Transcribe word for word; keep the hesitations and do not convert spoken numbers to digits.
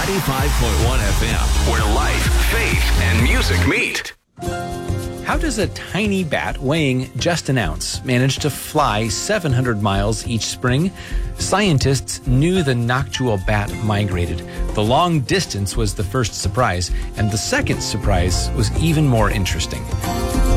ninety-five point one F M, where life, faith, and music meet. How does a tiny bat weighing just an ounce manage to fly seven hundred miles each spring? Scientists knew the noctual bat migrated. The long distance was the first surprise, and the second surprise was even more interesting.